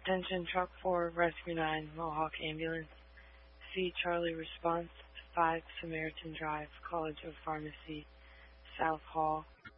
Attention Truck 4, Rescue 9, Mohawk Ambulance. C. Charlie response, 5 Samaritan Drive, College of Pharmacy, South Hall.